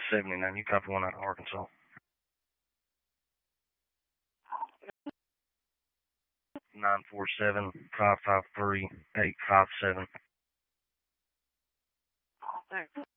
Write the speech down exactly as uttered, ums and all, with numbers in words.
seventy-nine. You copy one out of Arkansas. Nine four seven five five three eight five seven.